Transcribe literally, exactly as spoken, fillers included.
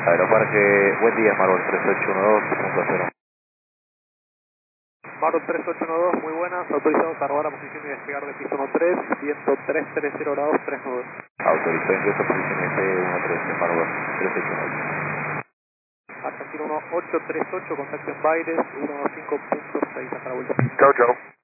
Aeroparque, buen día, Marol tres ocho uno dos punto cero. Marol tres ocho uno dos, muy buenas, autorizados a robar a posición y despegar de piso uno tres, viento trescientos treinta grados, tres nudos. Autorizó ingreso a posición S uno trece, Marol tres ocho uno dos. Argentino uno ocho tres ocho, contacto en Baires, uno cinco punto seis, hasta la vuelta. Jojo.